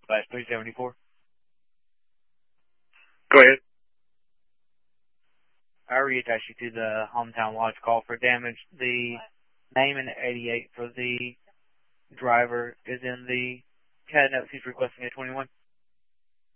374. Go ahead. I reattach you to the Hometown Lodge call for damage. The name and 88 for the driver is in the CAD notes. He's requesting a 21.